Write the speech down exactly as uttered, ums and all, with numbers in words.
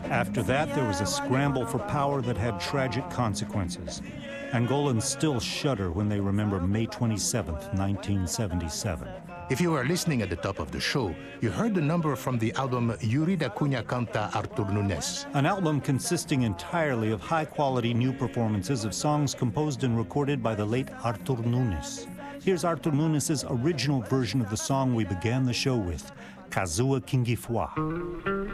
After that, there was a scramble for power that had tragic consequences. Angolans still shudder when they remember May twenty-seventh, nineteen seventy-seven. If you were listening at the top of the show, you heard the number from the album Yuri da Cunha Canta Artur Nunes. An album consisting entirely of high-quality new performances of songs composed and recorded by the late Artur Nunes. Here's Artur Nunes' original version of the song we began the show with, Kazua Kingifwa.